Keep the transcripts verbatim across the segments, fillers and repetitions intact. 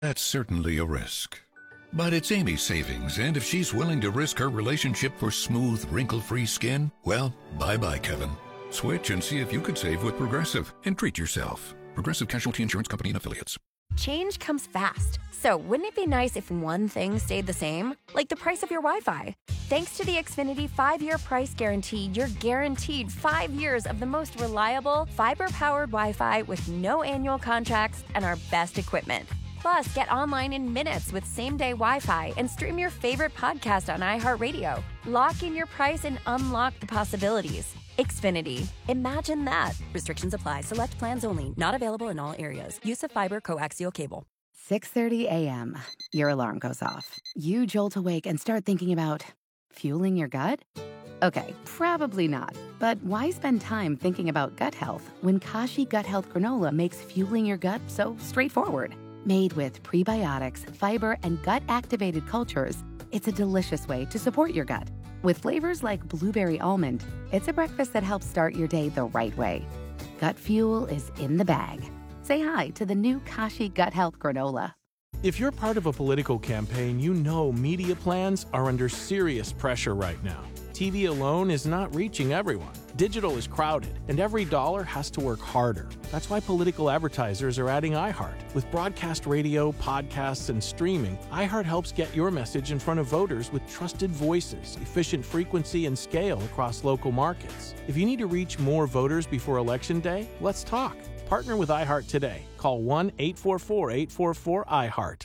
That's certainly a risk. But it's Amy's savings, and if she's willing to risk her relationship for smooth, wrinkle-free skin, well, bye-bye, Kevin. Switch and see if you could save with Progressive and treat yourself. Progressive Casualty Insurance Company and Affiliates. Change comes fast. So wouldn't it be nice if one thing stayed the same? Like the price of your Wi-Fi. Thanks to the Xfinity five-year price guarantee, you're guaranteed five years of the most reliable, fiber-powered Wi-Fi with no annual contracts and our best equipment. Plus, get online in minutes with same-day Wi-Fi and stream your favorite podcast on iHeartRadio. Lock in your price and unlock the possibilities. Xfinity. Imagine that. Restrictions apply. Select plans only. Not available in all areas. Use of fiber coaxial cable. six thirty a.m. Your alarm goes off. You jolt awake and start thinking about fueling your gut? Okay, probably not. But why spend time thinking about gut health when Kashi Gut Health Granola makes fueling your gut so straightforward? Made with prebiotics, fiber, and gut-activated cultures, it's a delicious way to support your gut. With flavors like blueberry almond, it's a breakfast that helps start your day the right way. Gut fuel is in the bag. Say hi to the new Kashi Gut Health Granola. If you're part of a political campaign, you know media plans are under serious pressure right now. T V alone is not reaching everyone. Digital is crowded, and every dollar has to work harder. That's why political advertisers are adding iHeart. With broadcast radio, podcasts, and streaming, iHeart helps get your message in front of voters with trusted voices, efficient frequency, and scale across local markets. If you need to reach more voters before Election Day, let's talk. Partner with iHeart today. Call one eight four four, eight four four, iHeart.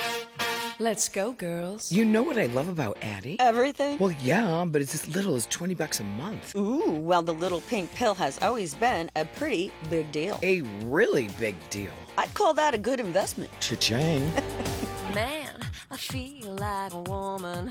Let's go, girls. You know what I love about Addie? Everything? Well, yeah, but it's as little as twenty bucks a month. Ooh, well, the little pink pill has always been a pretty big deal. A really big deal. I'd call that a good investment. Cha-ching. Man, I feel like a woman.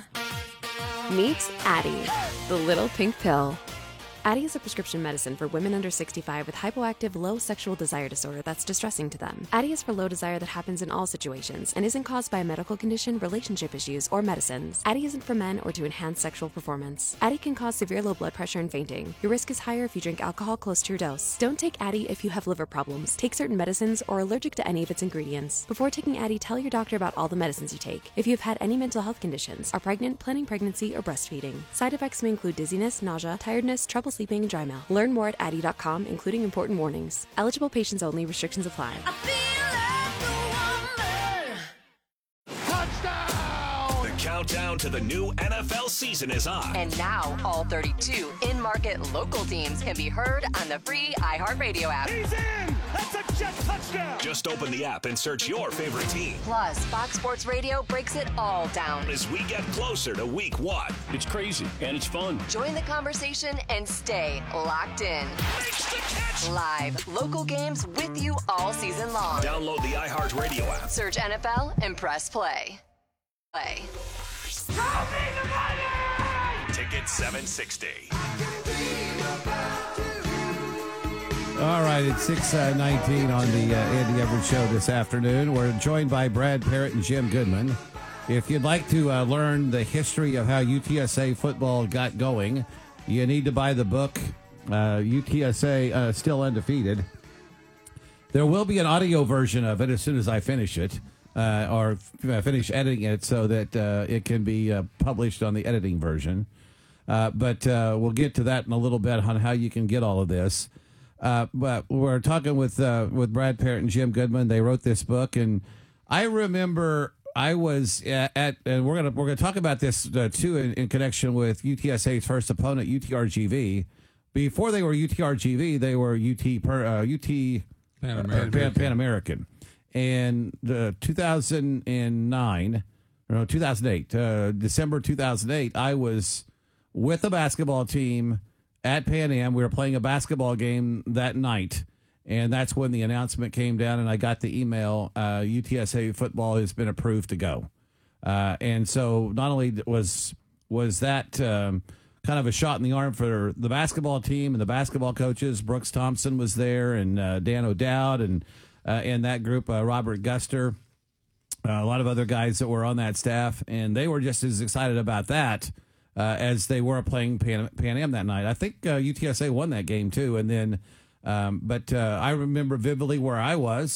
Meet Addie, the little pink pill. Addie is a prescription medicine for women under sixty-five with hypoactive low sexual desire disorder that's distressing to them. Addie is for low desire that happens in all situations and isn't caused by a medical condition, relationship issues, or medicines. Addie isn't for men or to enhance sexual performance. Addie can cause severe low blood pressure and fainting. Your risk is higher if you drink alcohol close to your dose. Don't take Addie if you have liver problems, take certain medicines, or are allergic to any of its ingredients. Before taking Addie, tell your doctor about all the medicines you take. If you have had any mental health conditions, are pregnant, planning pregnancy, or breastfeeding. Side effects may include dizziness, nausea, tiredness, trouble sleeping, and dry mouth. Learn more at addie dot com, including important warnings. Eligible patients only. Restrictions apply. I feel like a woman. Touchdown! The countdown to the new N F L season is on. And now all thirty-two in-market local teams can be heard on the free iHeartRadio app. He's in! That's a jet touchdown! Just open the app and search your favorite team. Plus, Fox Sports Radio breaks it all down as we get closer to week one. It's crazy and it's fun. Join the conversation and stay locked in. Live, local games with you all season long. Download the iHeartRadio app. Search N F L and press play. Play. Ticket seven sixty. All right, it's six nineteen on the uh, Andy Everett Show this afternoon. We're joined by Brad Parrott and Jim Goodman. If you'd like to uh, learn the history of how U T S A football got going, you need to buy the book, uh, U T S A uh, Still Undefeated. There will be an audio version of it as soon as I finish it, uh, or f- finish editing it so that uh, it can be uh, published on the editing version. Uh, but uh, we'll get to that in a little bit on how you can get all of this. Uh, but we're talking with uh, with Brad Parrott and Jim Goodman. They wrote this book, and I remember I was at, at and we're gonna we're gonna talk about this uh, too in, in connection with U T S A's first opponent, U T R G V. Before they were U T R G V, they were U T per, uh, U T Pan American, uh, Pan, Pan American, and the two thousand nine, or no, two thousand eight, uh, December two thousand eight. I was with a basketball team at Pan Am. We were playing a basketball game that night, and that's when the announcement came down, and I got the email, uh, U T S A football has been approved to go. Uh, and so not only was was that um, kind of a shot in the arm for the basketball team and the basketball coaches, Brooks Thompson was there, and uh, Dan O'Dowd, and, uh, and that group, uh, Robert Guster, uh, a lot of other guys that were on that staff, and they were just as excited about that Uh, as they were playing Pan, Pan Am that night. I think uh, U T S A won that game too. And then, um, but uh, I remember vividly where I was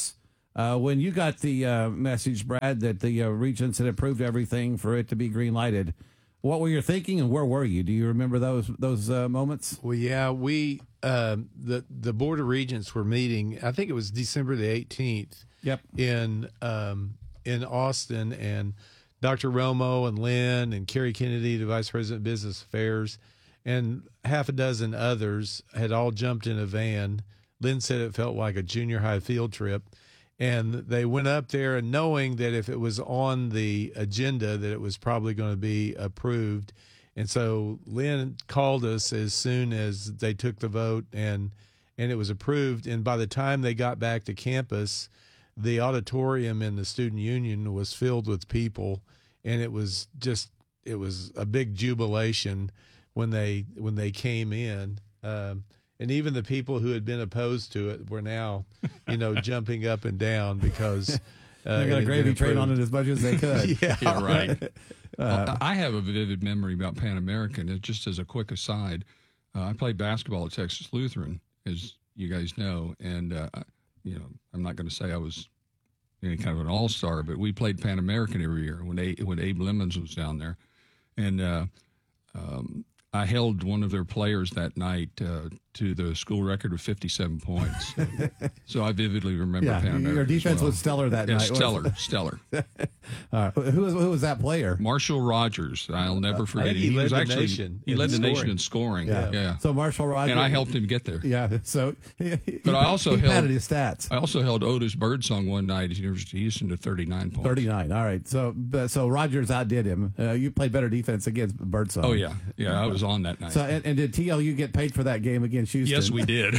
Uh, when you got the uh, message, Brad, that the uh, Regents had approved everything for it to be green lighted, what were you thinking, and where were you? Do you remember those those uh, moments? Well, yeah, we um, the the Board of Regents were meeting. I think it was December the eighteenth. Yep. In um, in Austin, and Doctor Romo and Lynn and Kerry Kennedy, the Vice President of Business Affairs, and half a dozen others had all jumped in a van. Lynn said it felt like a junior high field trip. And they went up there, and knowing that if it was on the agenda, that it was probably going to be approved. And so Lynn called us as soon as they took the vote, and and it was approved. And by the time they got back to campus, the auditorium in the student union was filled with people, and it was just it was a big jubilation when they when they came in. Um, And even the people who had been opposed to it were now, you know, jumping up and down because uh, they got a gravy train on it as much as they could. yeah, yeah, right. Uh, well, I have a vivid memory about Pan American. It, just as a quick aside, uh, I played basketball at Texas Lutheran, as you guys know, and uh, you know, I'm not going to say I was any kind of an all-star, but we played Pan American every year when A- when Abe Lemons was down there, and. Uh, um, I held one of their players that night uh, to the school record of fifty-seven points. So, so I vividly remember yeah, Pan American. Your defense well. was stellar that yeah, night. Stellar, stellar. uh, who, was, who was that player? Marshall Rogers. I'll never forget. He, he was led actually nation he led the scoring. nation in scoring. Yeah. yeah. So Marshall Rogers, and I helped him get there. Yeah. So, he, but I also he held padded his stats. I also held Otis Birdsong one night at University of Houston to thirty-nine points. thirty-nine. All right. So so Rogers outdid him. Uh, you played better defense against Birdsong. Oh yeah, yeah. I was on that night. So and, and did T L U get paid for that game against Houston? Yes, we did.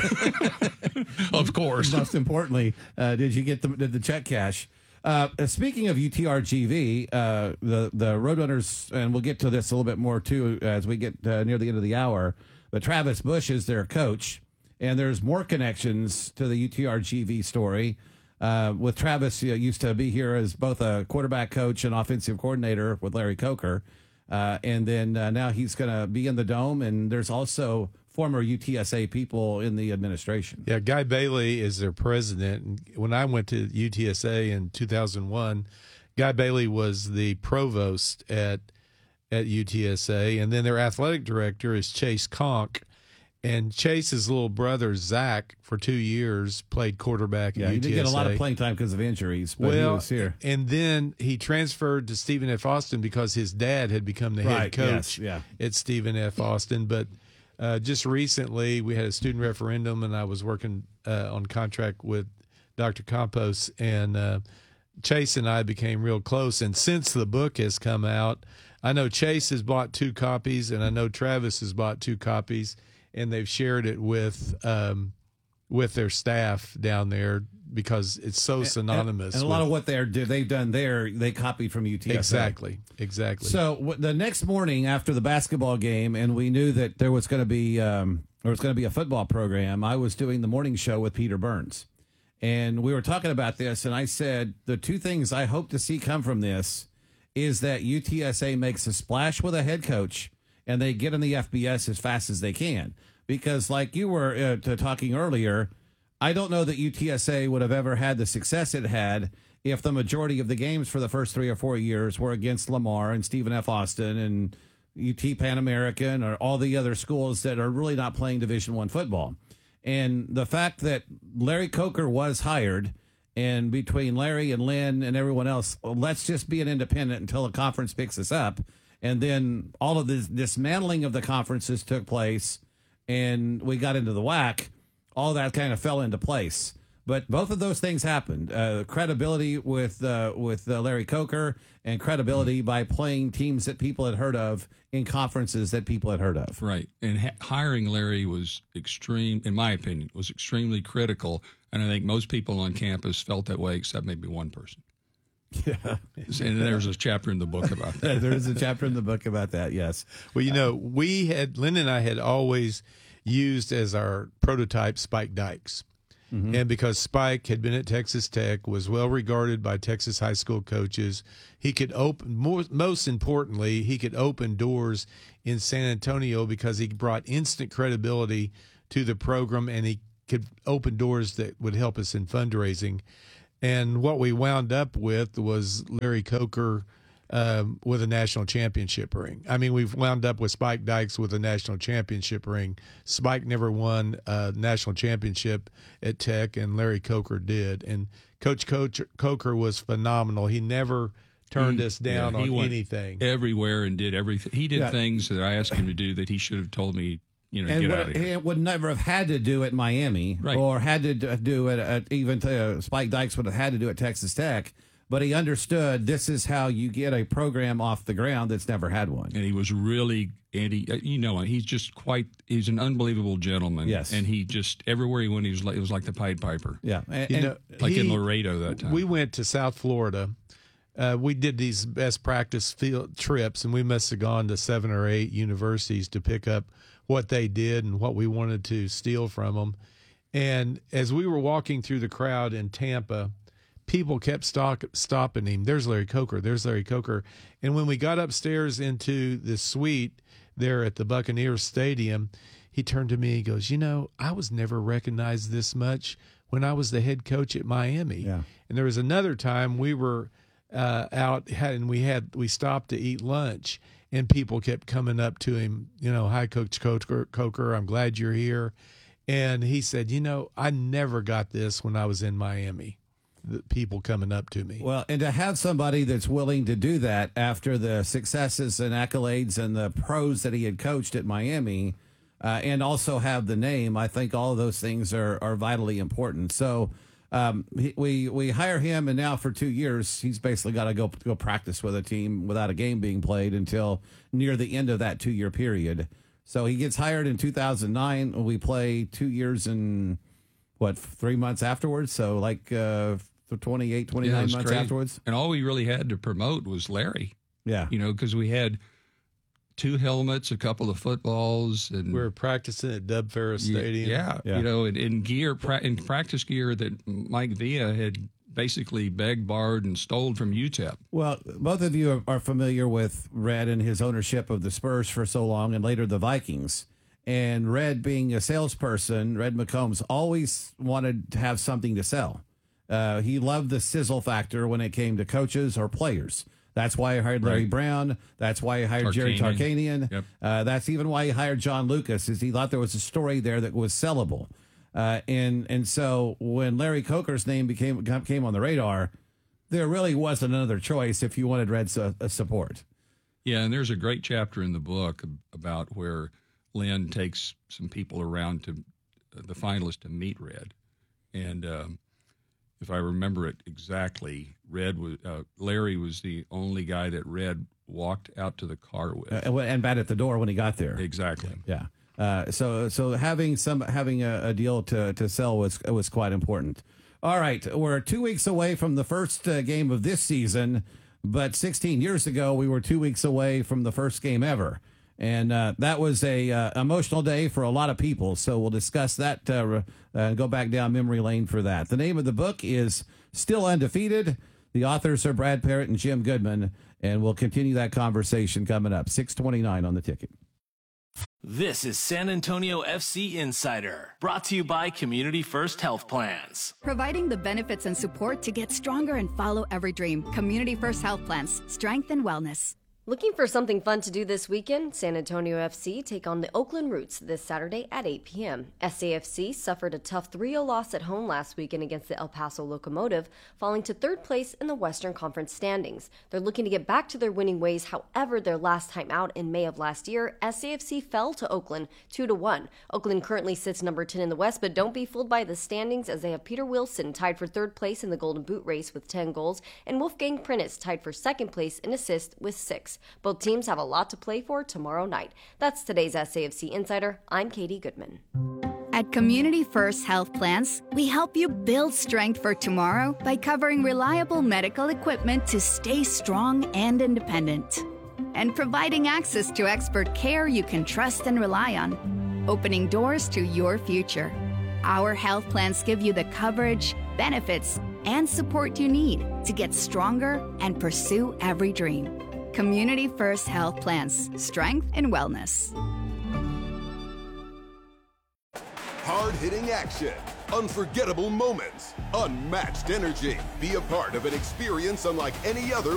Of course. Most importantly, uh, did you get the did the check cash? Uh, speaking of U T R G V, uh, the the Roadrunners, and we'll get to this a little bit more too as we get uh, near the end of the hour. But Travis Bush is their coach, and there's more connections to the U T R G V story. Uh, with Travis, you know, used to be here as both a quarterback coach and offensive coordinator with Larry Coker, uh, and then uh, now he's going to be in the Dome. And there's also former U T S A people in the administration. Yeah, Guy Bailey is their president. And when I went to U T S A in two thousand one, Guy Bailey was the provost at at U T S A, and then their athletic director is Chase Conk. And Chase's little brother, Zach, for two years played quarterback at yeah, U T S A. He did get a lot of playing time because of injuries, but well, he was here. And then he transferred to Stephen F. Austin because his dad had become the right, head coach yes, yeah. at Stephen F. Austin. But uh, just recently, we had a student referendum, and I was working uh, on contract with Doctor Campos, and uh, Chase and I became real close. And since the book has come out, I know Chase has bought two copies, and I know Travis has bought two copies. And they've shared it with um, with their staff down there because it's so synonymous. And, and a with, lot of what they're they've done there, they copied from U T S A. Exactly, exactly. So w- the next morning after the basketball game, and we knew that there was going to be um, there was going to be a football program. I was doing the morning show with Peter Burns, and we were talking about this. And I said the two things I hope to see come from this is that U T S A makes a splash with a head coach, and they get in the F B S as fast as they can. Because like you were uh, to talking earlier, I don't know that U T S A would have ever had the success it had if the majority of the games for the first three or four years were against Lamar and Stephen F. Austin and U T Pan American or all the other schools that are really not playing Division One football. And the fact that Larry Coker was hired, and between Larry and Lynn and everyone else, well, let's just be an independent until the conference picks us up. And then all of this dismantling of the conferences took place, and we got into the W A C. All that kind of fell into place. But both of those things happened. Uh, credibility with uh, with uh, Larry Coker, and credibility by playing teams that people had heard of in conferences that people had heard of. Right. And ha- hiring Larry was extreme, in my opinion, was extremely critical. And I think most people on campus felt that way, except maybe one person. Yeah. And there's a chapter in the book about that. There is a chapter in the book about that, yes. Well, you know, we had, Lynn and I had always used as our prototype Spike Dykes. Mm-hmm. And because Spike had been at Texas Tech, was well regarded by Texas high school coaches, he could open, more, most importantly, he could open doors in San Antonio because he brought instant credibility to the program, and he could open doors that would help us in fundraising. And what we wound up with was Larry Coker um, with a national championship ring. I mean, we've wound up with Spike Dykes with a national championship ring. Spike never won a national championship at Tech, and Larry Coker did. And Coach Coach Coker was phenomenal. He never turned he, us down yeah, he on went anything. Everywhere and did everything. He did Yeah. things that I asked him to do that he should have told me, you know, and get would, out of here. He would never have had to do it in Miami, Right. or had to d- do it at, even to, uh, Spike Dykes would have had to do it at Texas Tech. But he understood this is how you get a program off the ground that's never had one. And he was really, Andy, uh, you know, he's just quite, he's an unbelievable gentleman. Yes. And he just, everywhere he went, he was like, it was like the Pied Piper. Yeah. And, You and- know, Like he- in Laredo that time. We went to South Florida. Uh, we did these best practice field trips, and we must have gone to seven or eight universities to pick up what they did and what we wanted to steal from them. And as we were walking through the crowd in Tampa, people kept stock, stopping him. There's Larry Coker. There's Larry Coker. And when we got upstairs into the suite there at the Buccaneers Stadium, he turned to me. He goes, you know, I was never recognized this much when I was the head coach at Miami. Yeah. And there was another time we were uh, out had, and we had we stopped to eat lunch, and people kept coming up to him, you know, hi, Coach Coker, Coker, I'm glad you're here. And he said, you know, I never got this when I was in Miami. The people coming up to me. Well, and to have somebody that's willing to do that after the successes and accolades and the pros that he had coached at Miami, uh, and also have the name, I think all of those things are, are vitally important. So um, he, we we hire him, and now for two years, he's basically got to go go practice with a team without a game being played until near the end of that two-year period. So he gets hired in two thousand nine. We play two years and, what, three months afterwards? So like uh, twenty-eight, twenty-nine Yeah, it was months crazy. afterwards. And all we really had to promote was Larry. Yeah. You know, because we had two helmets, a couple of footballs, and We were practicing at Dub Ferris Stadium. Yeah, Yeah. you know, in, in gear, pra- in practice gear that Mike Villa had basically begged, borrowed, and stole from U T E P. Well, both of you are, are familiar with Red and his ownership of the Spurs for so long, and later the Vikings. And Red, being a salesperson, Red McCombs always wanted to have something to sell. Uh, he loved the sizzle factor when it came to coaches or players. That's why he hired Larry Right. Brown. That's why he hired Jerry Tarkanian. Tarkanian. Yep. Uh, that's even why he hired John Lucas, is he thought there was a story there that was sellable. Uh, and and so when Larry Coker's name became came on the radar, there really wasn't another choice if you wanted Red's uh, support. Yeah, and there's a great chapter in the book about where Lynn takes some people around to uh, the finalists to meet Red. And um, if I remember it exactly, Red was uh, Larry was the only guy that Red walked out to the car with. Uh, and bat at the door when he got there. Exactly. Yeah. Uh, so so having some having a, a deal to, to sell was was quite important. All right, we're two weeks away from the first uh, game of this season, but sixteen years ago we were two weeks away from the first game ever, and uh, that was a uh, emotional day for a lot of people. So we'll discuss that uh, and go back down memory lane for that. The name of the book is Still Undefeated. The authors are Brad Parrott and Jim Goodman, and we'll continue that conversation coming up. six twenty-nine on the ticket. This is San Antonio F C Insider, brought to you by Community First Health Plans. Providing the benefits and support to get stronger and follow every dream. Community First Health Plans, strength and wellness. Looking for something fun to do this weekend? San Antonio F C take on the Oakland Roots this Saturday at eight p.m. S A F C suffered a tough three oh loss at home last weekend against the El Paso Locomotive, falling to third place in the Western Conference standings. They're looking to get back to their winning ways. However, their last time out in May of last year, S A F C fell to Oakland two to one. Oakland currently sits number ten in the West, but don't be fooled by the standings, as they have Peter Wilson tied for third place in the Golden Boot race with ten goals, and Wolfgang Prinitz tied for second place in assists with six. Both teams have a lot to play for tomorrow night. That's today's S A F C Insider. I'm Katie Goodman. At Community First Health Plans, we help you build strength for tomorrow by covering reliable medical equipment to stay strong and independent, and providing access to expert care you can trust and rely on, opening doors to your future. Our health plans give you the coverage, benefits, and support you need to get stronger and pursue every dream. Community First Health Plans, strength and wellness. Hard-hitting action, unforgettable moments, unmatched energy. Be a part of an experience unlike any other